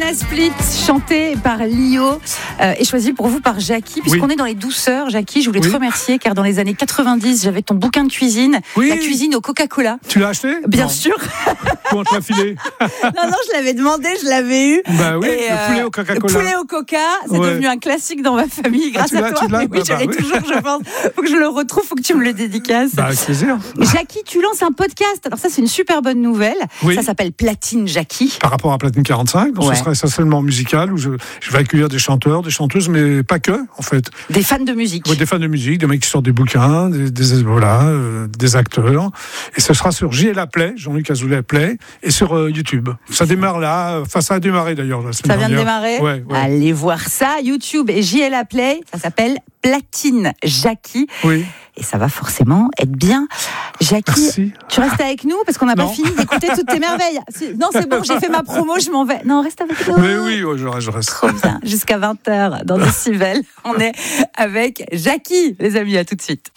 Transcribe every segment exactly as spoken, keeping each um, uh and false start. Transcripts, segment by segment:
Banana Split, chanté par Lio euh, et choisi pour vous par Jackie, puisqu'on oui. est dans les douceurs. Jackie, je voulais oui. te remercier, car dans les années quatre-vingt-dix, j'avais ton bouquin de cuisine, oui. la cuisine au Coca-Cola. Tu l'as acheté ? Bien non. sûr. Comment te l'a filé ? Non, non, je l'avais demandé, je l'avais eu. Bah oui, et, le poulet euh, au Coca-Cola. Le poulet au Coca, c'est ouais. devenu un classique dans ma famille grâce ah, à toi. tu l'as, Mais oui, bah, je l'ai bah, toujours, je pense. Faut que je le retrouve, faut que tu me le dédicaces. Bah, avec plaisir. Jackie, tu lances un podcast. Alors ça, c'est une super bonne nouvelle. Oui. Ça s'appelle Platine Jackie. Par rapport à Platine quarante-cinq, donc ouais. ce sera essentiellement musical, où je, je vais accueillir des chanteurs, des chanteuses, mais pas que, en fait. Des fans de musique. Ouais, des fans de musique, des mecs qui sortent des bouquins, des, des, voilà, euh, des acteurs. Et ce sera sur J L A Play, Jean-Luc Azoulay Play, et sur euh, YouTube. Ça démarre là, enfin ça a démarré d'ailleurs la semaine Ça vient dernière. de démarrer. Ouais, ouais. Allez voir ça, YouTube et J L A Play. Ça s'appelle Platine Jackie. Oui. Et ça va forcément être bien. Jackie, Merci. tu restes avec nous parce qu'on n'a pas Non. fini d'écouter toutes tes merveilles. Non, c'est bon, j'ai fait ma promo, je m'en vais. Non, reste avec nous. Mais oui, ouais, je reste. Je reste. Trop bien. Jusqu'à vingt heures dans Décibel. On est avec Jackie, les amis. À tout de suite.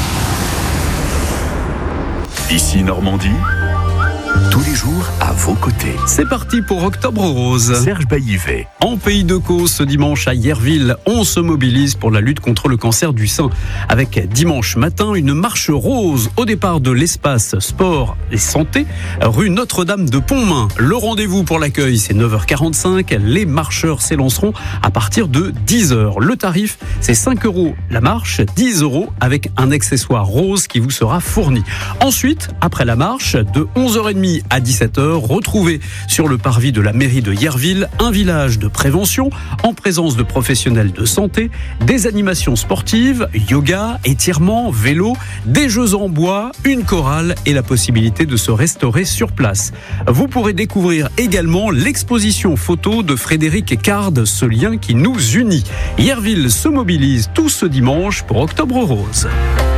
Ici Normandie, tous les jours à vos côtés. C'est parti pour Octobre Rose. Serge Baillivet. En Pays de Caux, ce dimanche à Yerville, on se mobilise pour la lutte contre le cancer du sein. Avec dimanche matin, une marche rose au départ de l'espace sport et santé, rue Notre-Dame de Pontmain. Le rendez-vous pour l'accueil, c'est neuf heures quarante-cinq. Les marcheurs s'élanceront à partir de dix heures. Le tarif, c'est cinq euros la marche, dix euros avec un accessoire rose qui vous sera fourni. Ensuite, après la marche, de onze heures trente à dix-sept heures, retrouvez sur le parvis de la mairie de Yerville un village de prévention en présence de professionnels de santé, des animations sportives, yoga, étirements, vélo, des jeux en bois, une chorale et la possibilité de se restaurer sur place. Vous pourrez découvrir également l'exposition photo de Frédéric Card, ce lien qui nous unit. Yerville se mobilise tout ce dimanche pour Octobre Rose.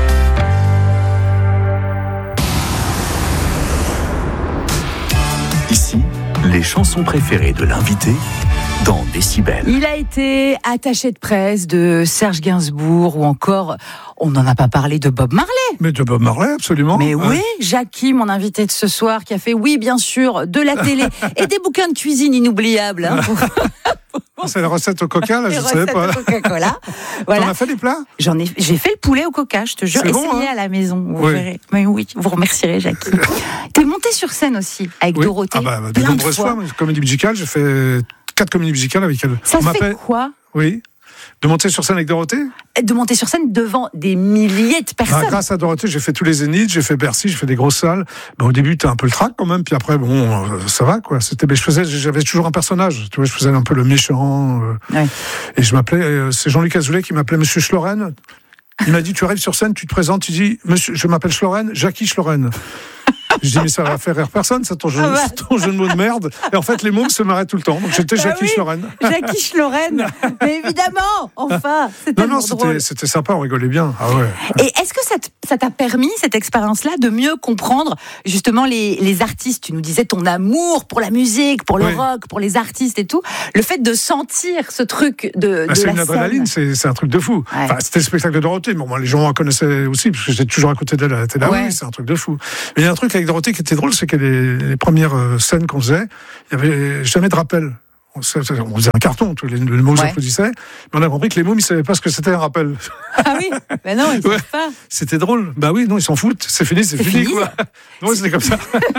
Ici, les chansons préférées de l'invité dans Décibel. Il a été attaché de presse de Serge Gainsbourg ou encore, on n'en a pas parlé, de Bob Marley. Mais de Bob Marley, absolument. Mais ouais. oui, Jackie, mon invité de ce soir, qui a fait, oui, bien sûr, de la télé et des bouquins de cuisine inoubliables. Hein, pour... C'est la recette au coca, là, Les je ne savais recettes pas. de Coca-Cola. Voilà. T'en as fait des plats ? J'en ai, j'ai fait le poulet au coca, je te jure. C'est bon, Essayez hein ? à la maison, vous Oui. verrez. Mais oui, vous remercierez, Jackie. T'es monté sur scène aussi, avec Oui. Dorothée. Ah bah, de plein de nombreuses fois. fois, comédie musicale, j'ai fait quatre comédies musicales avec elle. Ça On fait m'appelle- quoi Oui. De monter sur scène avec Dorothée ? de monter sur scène devant des milliers de Ah, personnes? grâce à Dorothée, j'ai fait tous les Zéniths, j'ai fait Bercy, j'ai fait des grosses salles. Bon, au début, t'as un peu le trac quand même, puis après, bon, euh, ça va quoi. C'était, mais je faisais, j'avais toujours un personnage. Tu vois, je faisais un peu le méchant. Euh, Ouais. Et je m'appelais, euh, c'est Jean-Luc Azoulay qui m'appelait Monsieur Schloren. Il m'a dit, tu arrives sur scène, tu te présentes, tu dis, Monsieur, je m'appelle Schloren, Jackie Schloren. Je dis, mais ça va faire rire personne, c'est ton jeu, Ah bah. c'est ton jeu de mots de merde. Et en fait, les mots me marraient tout le temps. Donc j'étais Bah Jackie oui. Schloren. Jackie Schloren. Mais évidemment, enfin, c'est Non, tellement non, drôle. c'était, c'était sympa, on rigolait bien. Ah ouais. Et est-ce que ça, te- ça t'a permis, cette expérience-là, de mieux comprendre justement les, les artistes? Tu nous disais ton amour pour la musique, pour le Oui. rock, pour les artistes et tout. Le fait de sentir ce truc de, Bah, de c'est la une adrénaline, scène. c'est, c'est un truc de fou. Ouais. Enfin, c'était le spectacle de Dorothée, mais bon, moi, les gens en connaissaient aussi, parce que j'étais toujours à côté d'elle à la télé. Ah Ouais. oui, c'est un truc de fou. Mais il y a un truc avec Dorothée qui était drôle, c'est que les, les premières euh, scènes qu'on faisait, il n'y avait jamais de rappel. On faisait on faisait un carton, tous les, les mômes Ouais. applaudissaient, mais on a compris que les mômes, ils ne savaient pas ce que c'était un rappel. Ah oui, mais non, ils ne Ouais. savent pas. C'était drôle. Bah oui, non, ils s'en foutent. C'est fini, c'est, C'est fini, fini, quoi. Non, c'était comme ça.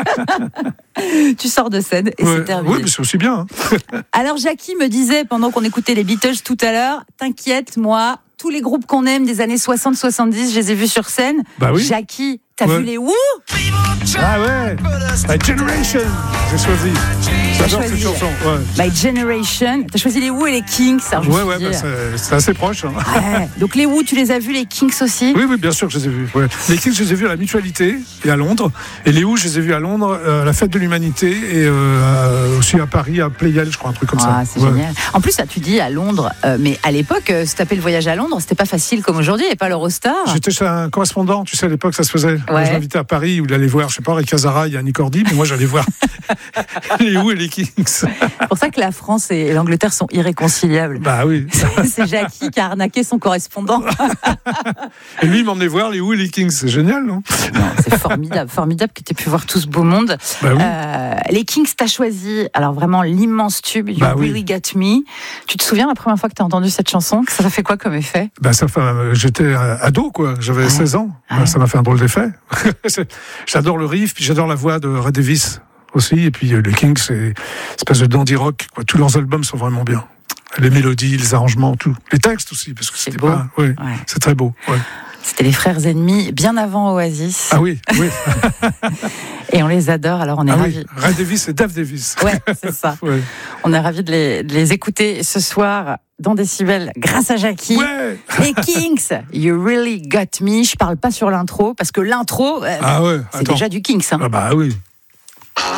Tu sors de scène et Ouais. c'est terminé. Oui, mais c'est aussi bien. hein. Alors Jackie me disait, pendant qu'on écoutait les Beatles tout à l'heure, t'inquiète, moi, tous les groupes qu'on aime des années soixante soixante-dix, je les ai vus sur scène. Bah oui. Jackie, t'as Ouais. vu les Who? Ah ouais. My Generation, j'ai choisi. J'adore cette choisi. chanson. Ouais. My Generation. T'as choisi les Who et les Kings, alors je me Ouais, suis ouais, dit, bah, c'est, c'est assez proche. hein. ouais. Donc les Who, tu les as vus, les Kings aussi? Oui, oui, bien sûr que je les ai vus. Ouais. Les Kings, je les ai vus à la Mutualité et à Londres. Et les Who, je les ai vus à Londres, euh, à la Fête de l'Humanité et euh, à- aussi à Paris, à Playel, je crois, un truc comme Ah, ça. c'est Ouais. génial. En plus, ça, tu dis à Londres, euh, mais à l'époque, euh, se taper le voyage à Londres, c'était pas facile comme aujourd'hui, il n'y avait pas l'Eurostar. J'étais chez un correspondant, tu sais, à l'époque, ça se faisait. Moi, je l'invitais à Paris où il allait voir, je sais pas, Ray Casara, Yannick Cordy, mais moi j'allais voir les Who et les Kings. C'est pour ça que la France et l'Angleterre sont irréconciliables. Bah oui. C'est Jackie qui a arnaqué son correspondant. Et lui, il m'emmenait voir les Who et les Kings. C'est génial, non? Non, c'est formidable, formidable que tu aies pu voir tout ce beau monde. Bah oui. euh, les Kings, t'as choisi, alors vraiment l'immense tube, You Bah oui. Really Got Me. Tu te souviens la première fois que tu as entendu cette chanson? Ça t'a fait quoi comme effet? Ben ça fait, j'étais ado, quoi. J'avais Ouais. seize ans. Ouais. Ça m'a fait un drôle d'effet. J'adore le riff, puis j'adore la voix de Ray Davies aussi. Et puis euh, les Kings, c'est une espèce de dandy rock, quoi. Tous leurs albums sont vraiment bien. Les mélodies, les arrangements, tout. Les textes aussi, parce que C'est c'était beau. pas. Oui, Ouais. c'est très beau. Ouais. C'était les frères ennemis, bien avant Oasis. Ah oui, oui. Et on les adore, alors on est Ah ravis. oui. Ray Davies et Dave Davies. Ouais, c'est ça. Ouais. On est ravis de les, de les écouter ce soir dans Décibel grâce à Jackie. Ouais. Les Kings, You Really Got Me. Je parle pas sur l'intro parce que l'intro, euh, Ah ouais. c'est Attends. déjà du Kings. Hein. Ah bah oui.